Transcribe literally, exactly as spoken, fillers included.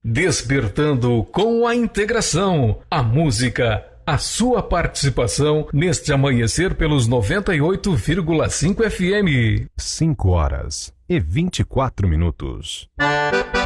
Despertando com a integração, a música, a sua participação neste amanhecer pelos noventa e oito vírgula cinco F M. cinco horas e vinte e quatro minutos.